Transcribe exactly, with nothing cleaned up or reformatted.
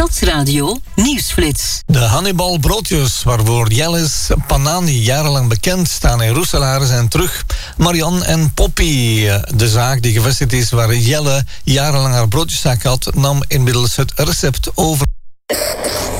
Stadsradio Nieuwsflits. De Hannibal broodjes, waarvoor Jelle's Panani jarenlang bekend staan in Roeselaar, zijn terug. Marianne en Poppy, de zaak die gevestigd is waar Jelle jarenlang haar broodjeszaak had, nam inmiddels het recept over.